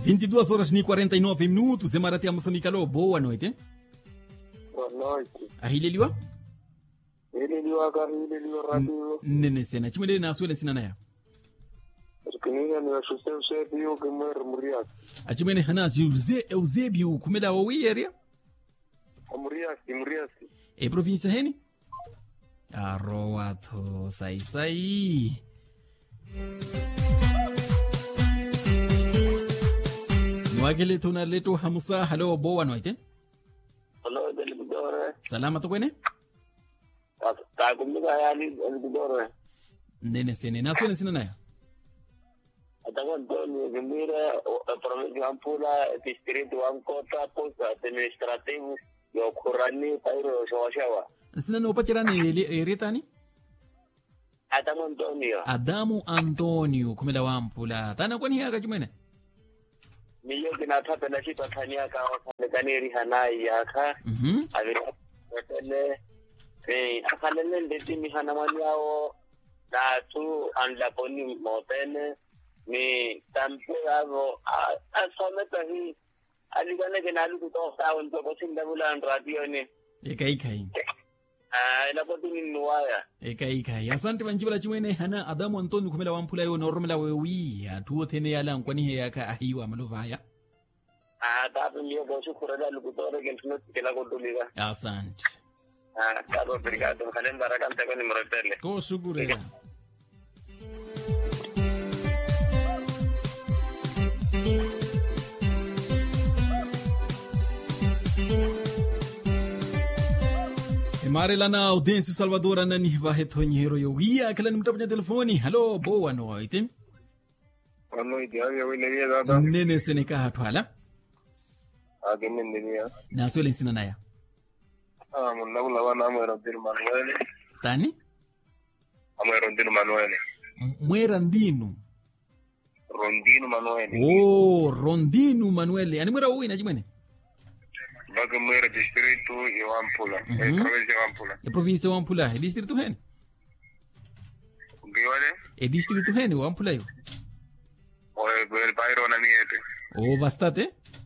22 horas e 49 minutos, Emarati a Moçambique. Alô, boa noite. Boa noite. Ahileliwa? Ililiwa radio. Nene sena. Chimele na suele sina naya. Kinga ni washuse bio kimwer murias. Achimene hana Eusebio kumela wawi area? Murias. E província heni? Arroato sai. Nwagele tuna leto hamusa. Hello, boa noite. Hello, Delibidore. Salama to kwene? Ta kumika yani Delibidore. Nene sene. Na suele sina naya? Atakuwa Antonio Gimira, provincia Ampula, distrito Ancota, posta administrativo, yo kurani pairo shawashawa. Sina no pachirani eretani? Adamu Antonio kumela wampula. Tana kwani haka chumene? Miyo kinatata na shipa kanya kawa kaneri hanai yaka. Avira wetele. Akalele ndeti mihanamani yao na tu anlaponi motene. Ni tampe hago asometa hii aligane kenalu kutoka unto kosinda bula radio ni Ekai. ila potini nuwaya Ekai. Asante banjibala chimene hana Adamu Antonio kumela wampula yo normala wewi atuo tene yala nkwani he yaka ahiwa malovaya. Tapu miyo bosu kurada lukutore kentuno tikela kotuliga. Asante. Kado obrigado. Kalen barakan teko ni mrotele. Ko sugurela. Mare lá na audiência Salvador na niva retonheiro eu ia aquela no mutapanya telefone. Hello, boa noite. Boa noite. Eu wileria dada. Nene seneka hatwala. Nenia. Na sole nsina naya. Munabula wana Rondino Manuel. Tani? Rondino Manuel. Mwerandino. Rondino Manuel. Oh, Rondino Manuel. Ani mwera uwi na jimene? Baga mwera distrito ya Ampula. Provincia ya Ampula. Provincia ya Ampula. Distrito hen? Giwane? Distrito hen wa Ampula yo? El pairo na miete. Oh, bastate?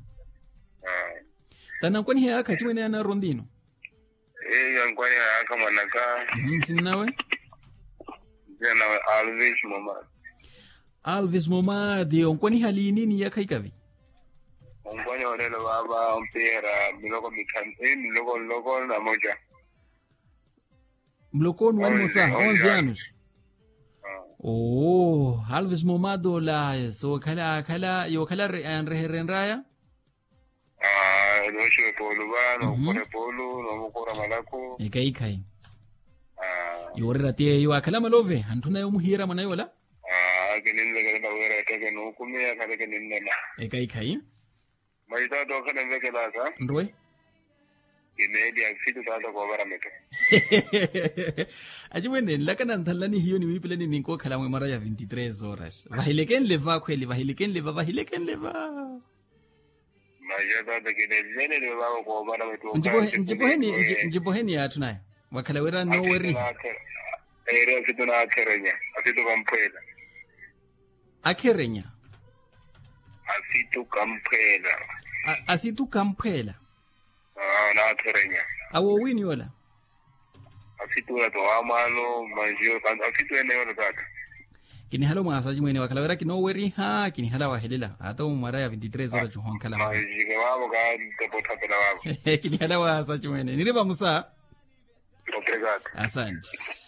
Tana kwani hea haka chimene yana Rondino? Yankwani haka manaka. Sinawe? Jana Alves Momad. Alves Momad. Yankwani hali nini ya kaikavi? Yankwani wanele baba mpira miloko mikante, miloko na moja. Mlokon wani musa, 11 anos. Oh, Alves Momado la so kala yo kala renraya? No shwe polo ba, no kore polo, no mukora malako. Ekai. Yo reratie yo akala malove, antuna yo muhira manayo wala? Kininde kana wera teke no kumia kana kininde na. Ekai. Maita do kana veke lasa. Ndwe? Kinedi aksitu tata kwa bara meke. Ajimene lakana ntalani hiyo ni wipele ni ninko kala mwe mara ya 23 horas. Vahileken leva kweli, vahileken leva. Majata teke dezene de baba kwa bara metu. Njiboheni ya tunayo. Wakala wera no worry. Asitu na akerenya. Asitu kampela. Akerenya. Asitu kampela. Na akerenya. Awo wini wala? Asitu la to amalo, manjio, asitu ene wala tata. Kini halo mwasaji mwene wakala wera kino worry ha, kini hala wahelela. Hata umara ya 23 horas juhon kala wala. Majiga wabo ka depota pela wabo. Kini hala wasaji mwene. Niriba musa? Obrigado. Asante.